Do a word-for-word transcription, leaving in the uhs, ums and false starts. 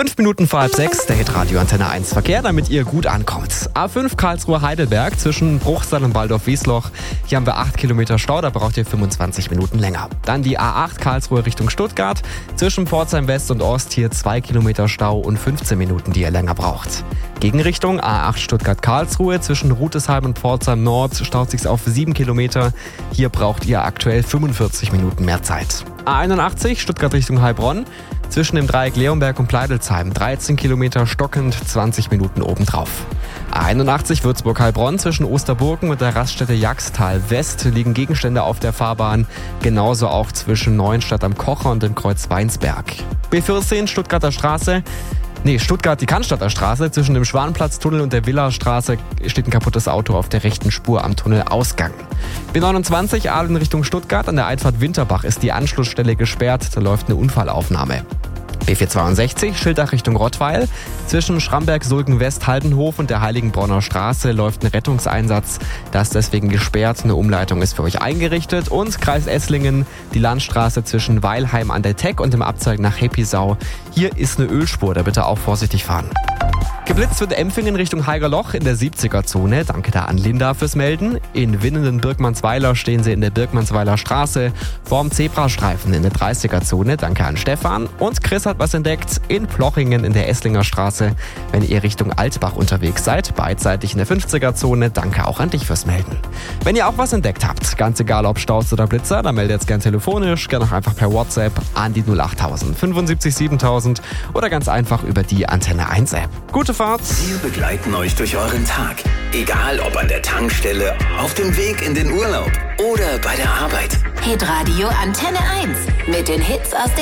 Fünf Minuten vor halb sechs, der Hitradio Antenne eins Verkehr, damit ihr gut ankommt. A fünf Karlsruhe-Heidelberg zwischen Bruchsal und Waldorf-Wiesloch. Hier haben wir acht Kilometer Stau, da braucht ihr fünfundzwanzig Minuten länger. Dann die A acht Karlsruhe Richtung Stuttgart. Zwischen Pforzheim West und Ost hier zwei Kilometer Stau und fünfzehn Minuten, die ihr länger braucht. Gegenrichtung A acht Stuttgart-Karlsruhe. Zwischen Rutesheim und Pforzheim Nord staut sich's auf sieben Kilometer. Hier braucht ihr aktuell fünfundvierzig Minuten mehr Zeit. A einundachtzig Stuttgart Richtung Heilbronn. Zwischen dem Dreieck Leonberg und Pleidelsheim dreizehn Kilometer stockend, zwanzig Minuten obendrauf. A einundachtzig Würzburg-Heilbronn zwischen Osterburgen und der Raststätte Jagstal West liegen Gegenstände auf der Fahrbahn. Genauso auch zwischen Neuenstadt am Kocher und dem Kreuz Weinsberg. B vierzehn Stuttgarter Straße. Nee, Stuttgart, die Cannstatter Straße. Zwischen dem Schwanplatztunnel und der Villastraße steht ein kaputtes Auto auf der rechten Spur am Tunnelausgang. B neunundzwanzig Aalen Richtung Stuttgart. An der Einfahrt Winterbach ist die Anschlussstelle gesperrt. Da läuft eine Unfallaufnahme. B vierhundertzweiundsechzig Schildach Richtung Rottweil. Zwischen Schramberg, Sulgen West, Haldenhof und der Heiligenbronner Straße läuft ein Rettungseinsatz. Das ist deswegen gesperrt. Eine Umleitung ist für euch eingerichtet. Und Kreis Esslingen, die Landstraße zwischen Weilheim an der Teck und dem Abzweig nach Heppisau. Hier ist eine Ölspur, da bitte auch vorsichtig fahren. Geblitzt wird Empfingen Richtung Haigerloch in der siebziger-Zone. Danke da an Linda fürs Melden. In Winnenden-Birkmannsweiler stehen sie in der Birkmannsweiler Straße. Vorm Zebrastreifen in der dreißiger-Zone. Danke an Stefan. Und Chris hat was entdeckt in Plochingen in der Esslinger Straße. Wenn ihr Richtung Altbach unterwegs seid, beidseitig in der fünfziger-Zone. Danke auch an dich fürs Melden. Wenn ihr auch was entdeckt habt, ganz egal ob Staus oder Blitzer, dann meldet jetzt gern telefonisch, gern auch einfach per WhatsApp an die null acht tausend fünfundsiebzig siebentausend oder ganz einfach über die Antenne eins App. Gute Fahrt! Wir begleiten euch durch euren Tag. Egal ob an der Tankstelle, auf dem Weg in den Urlaub oder bei der Arbeit. Hitradio Antenne eins mit den Hits aus